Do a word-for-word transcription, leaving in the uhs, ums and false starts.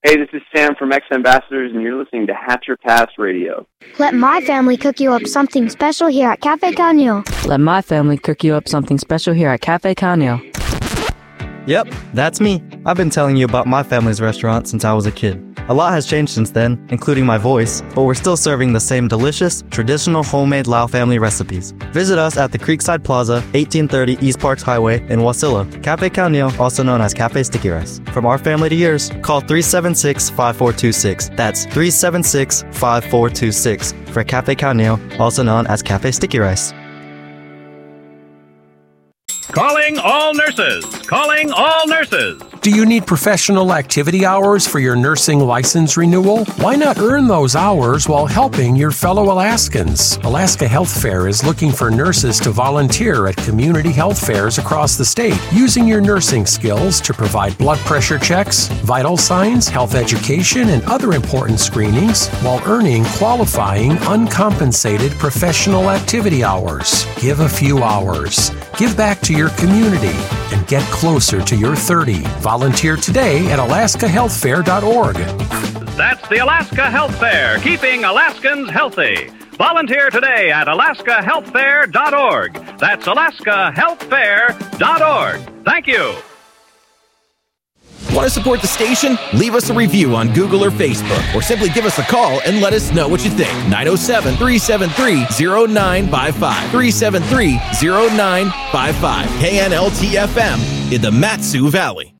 Hey, this is Sam from X Ambassadors, and you're listening to Hatcher Pass Radio. Let my family cook you up something special here at Cafe Canio. Let my family cook you up something special here at Cafe Canio. Yep, that's me. I've been telling you about my family's restaurant since I was a kid. A lot has changed since then, including my voice, but we're still serving the same delicious, traditional homemade Lao family recipes. Visit us at the Creekside Plaza, eighteen thirty East Parks Highway in Wasilla. Cafe Canio, also known as Cafe Sticky Rice. From our family to yours, call three seven six, five four two six. That's three seven six, five four two six for Cafe Canio, also known as Cafe Sticky Rice. Calling all nurses! Calling all nurses! Do you need professional activity hours for your nursing license renewal? Why not earn those hours while helping your fellow Alaskans? Alaska Health Fair is looking for nurses to volunteer at community health fairs across the state, using your nursing skills to provide blood pressure checks, vital signs, health education, and other important screenings while earning qualifying uncompensated professional activity hours. Give a few hours. Give back to your community and get closer to your thirty. Volunteer today at alaska health fair dot org. That's the Alaska Health Fair, keeping Alaskans healthy. Volunteer today at alaska health fair dot org. That's alaska health fair dot org. Thank you. Want to support the station? Leave us a review on Google or Facebook, or simply give us a call and let us know what you think. nine oh seven, three seven three, oh nine five five. three seven three, oh nine five five. K N L T F M in the Mat-Su Valley.